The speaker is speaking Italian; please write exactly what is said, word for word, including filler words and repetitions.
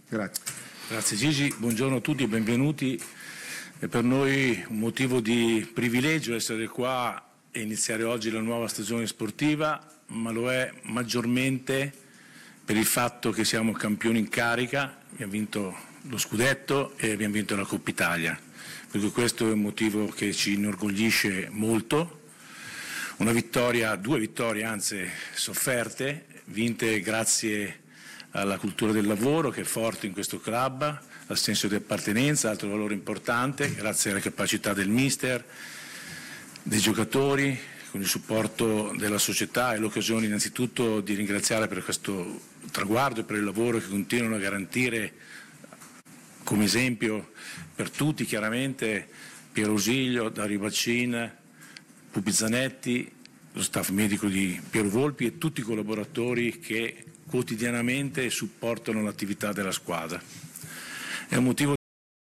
Grazie. Grazie Gigi, buongiorno a tutti e benvenuti. È per noi un motivo di privilegio essere qua e iniziare oggi la nuova stagione sportiva, ma lo è maggiormente per il fatto che siamo campioni in carica, abbiamo vinto lo scudetto e abbiamo vinto la Coppa Italia, perché questo è un motivo che ci inorgoglisce molto. Una vittoria, due vittorie anzi sofferte, vinte grazie alla cultura del lavoro che è forte in questo club, al senso di appartenenza, altro valore importante, grazie alla capacità del mister, dei giocatori, con il supporto della società e l'occasione innanzitutto di ringraziare per questo traguardo e per il lavoro che continuano a garantire come esempio per tutti chiaramente Piero Ausilio, Dario Baccin, Pupi Zanetti, lo staff medico di Piero Volpi e tutti i collaboratori che quotidianamente supportano l'attività della squadra. È un motivo